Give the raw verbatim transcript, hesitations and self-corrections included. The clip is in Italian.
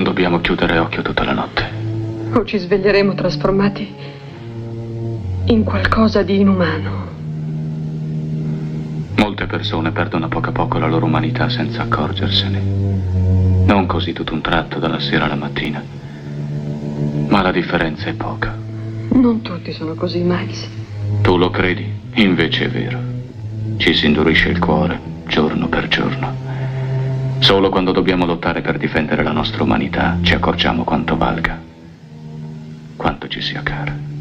Non dobbiamo chiudere occhio tutta la notte. O ci sveglieremo trasformati in qualcosa di inumano. Molte persone perdono a poco a poco la loro umanità senza accorgersene. Non così tutto un tratto dalla sera alla mattina. Ma la differenza è poca. Non tutti sono così, Miles. Tu lo credi? Invece è vero. Ci si indurisce il cuore, giorno per giorno. Solo quando dobbiamo lottare per difendere la nostra umanità ci accorgiamo quanto valga, quanto ci sia cara.